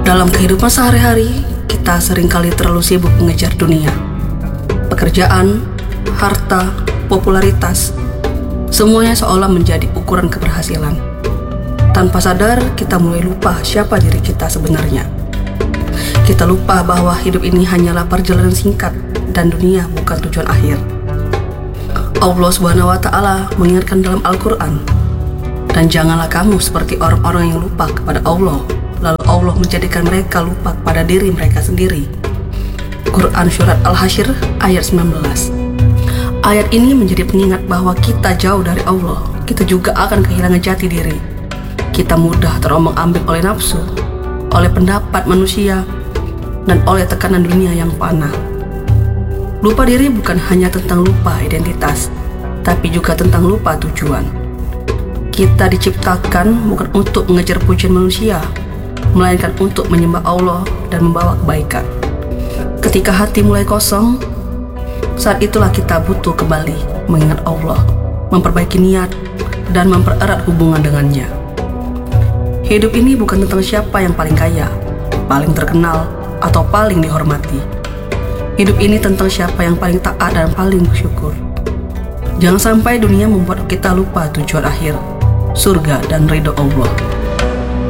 Dalam kehidupan sehari-hari, kita seringkali terlalu sibuk mengejar dunia. Pekerjaan, harta, popularitas, semuanya seolah menjadi ukuran keberhasilan. Tanpa sadar, kita mulai lupa siapa diri kita sebenarnya. Kita lupa bahwa hidup ini hanyalah perjalanan singkat dan dunia bukan tujuan akhir. Allah Subhanahu wa Ta'ala mengingatkan dalam Al-Quran, dan janganlah kamu seperti orang-orang yang lupa kepada Allah, lalu Allah menjadikan mereka lupa kepada diri mereka sendiri. Quran Surat Al-Hasyr ayat 19. Ayat ini menjadi pengingat bahwa kita jauh dari Allah. Kita juga akan kehilangan jati diri. Kita mudah terombang-ambing oleh nafsu, oleh pendapat manusia, dan oleh tekanan dunia yang fana. Lupa diri bukan hanya tentang lupa identitas, tapi juga tentang lupa tujuan. Kita diciptakan bukan untuk mengejar pujian manusia, melainkan untuk menyembah Allah dan membawa kebaikan. Ketika hati mulai kosong, saat itulah kita butuh kembali mengingat Allah, memperbaiki niat, dan mempererat hubungan dengannya. Hidup ini bukan tentang siapa yang paling kaya, paling terkenal, atau paling dihormati. Hidup ini tentang siapa yang paling taat dan paling bersyukur. Jangan sampai dunia membuat kita lupa tujuan akhir, surga dan ridho Allah.